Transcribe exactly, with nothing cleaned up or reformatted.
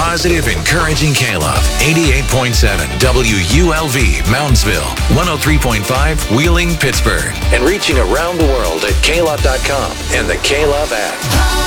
positive, encouraging K-Love. eighty-eight point seven W U L V, Moundsville. one oh three point five, Wheeling, Pittsburgh. And reaching around the world at K Love dot com and the K-Love app.